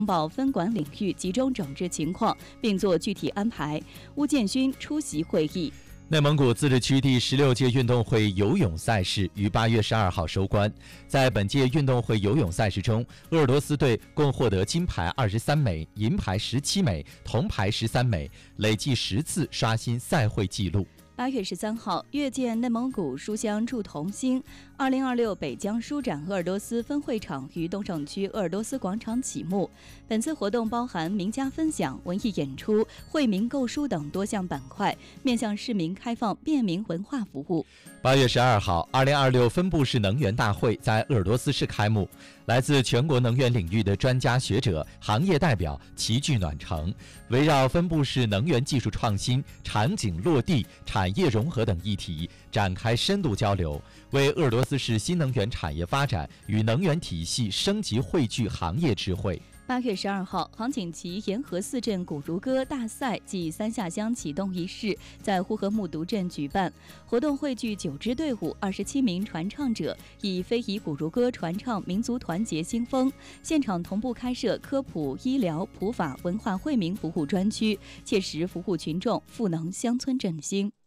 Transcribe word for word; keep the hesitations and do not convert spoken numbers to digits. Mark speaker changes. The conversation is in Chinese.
Speaker 1: 报分管领域集中整治情况，并做具体安排。邬建勋出席会议。
Speaker 2: 内蒙古自治区第十六届运动会游泳赛事于八月十二号收官。在本届运动会游泳赛事中，鄂尔多斯队共获得金牌二十三枚、银牌十七枚、铜牌十三枚，累计十次刷新赛会纪录。
Speaker 1: 八月十三号，阅见内蒙古书香铸铜星二零二六北疆书展鄂尔多斯分会场于东胜区鄂尔多斯广场启幕。本次活动包含名家分享、文艺演出、惠民购书等多项板块，面向市民开放便民文化服务。
Speaker 2: 八月十二号，二零二六分布式能源大会在鄂尔多斯市开幕，来自全国能源领域的专家学者、行业代表齐聚暖城，围绕分布式能源技术创新、场景落地、产业融合等议题展开深度交流，为鄂尔多斯市新能源产业发展与能源体系升级汇聚行业智慧。
Speaker 1: 八月十二号，杭锦旗沿河四镇古如歌大赛暨三下乡启动仪式在呼和木渎镇举办。活动汇聚九支队伍、二十七名传唱者，以非遗古如歌传唱民族团结新风。现场同步开设科普、医疗、普法、文化惠民服务专区，切实服务群众，赋能乡村振兴。